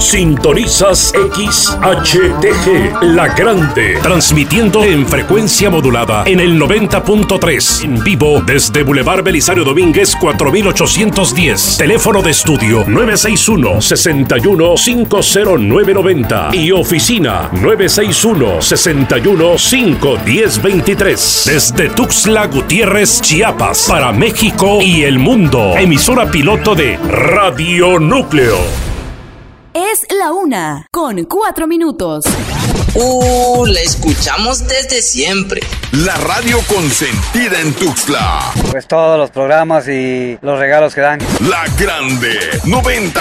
Sintonizas XHTG, La Grande, transmitiendo en frecuencia modulada en el 90.3, en vivo desde Boulevard Belisario Domínguez 4810. Teléfono de estudio 961-61-50990 y oficina 961-61-51023. Desde Tuxtla Gutiérrez, Chiapas, para México y el mundo. Emisora piloto de Radio Núcleo. Es la 1:04. La escuchamos desde siempre. La radio consentida en Tuxtla. Pues todos los programas y los regalos que dan. La Grande 90.3.